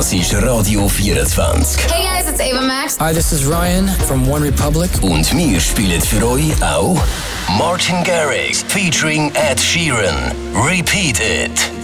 Das ist Radio 24. Hey guys, it's Ava Max. Hi, this is Ryan from One Republic. Und wir spielen für euch auch Martin Garrix featuring Ed Sheeran. Repeat It.